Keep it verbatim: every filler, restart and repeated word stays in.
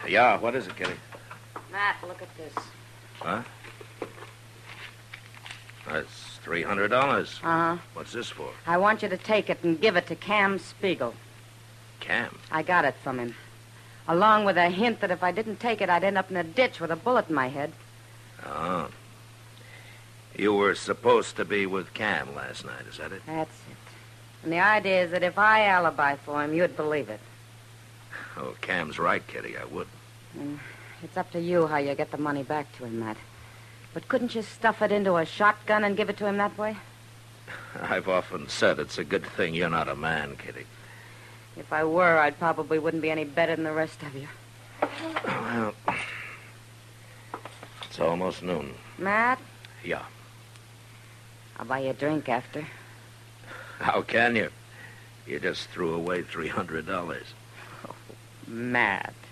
Yeah, what is it, Kitty? Matt, look at this. Huh? That's three hundred dollars. Uh-huh. What's this for? I want you to take it and give it to Cam Spiegel. Cam? I got it from him. Along with a hint that if I didn't take it, I'd end up in a ditch with a bullet in my head. Oh. You were supposed to be with Cam last night, is that it? That's it. And the idea is that if I alibi for him, you'd believe it. Oh, Cam's right, Kitty. I would. And it's up to you how you get the money back to him, Matt. But couldn't you stuff it into a shotgun and give it to him that way? I've often said it's a good thing you're not a man, Kitty. If I were, I probably wouldn't be any better than the rest of you. Well, it's almost noon. Matt? Yeah. I'll buy you a drink after. How can you? You just threw away three hundred dollars. Oh, Matt.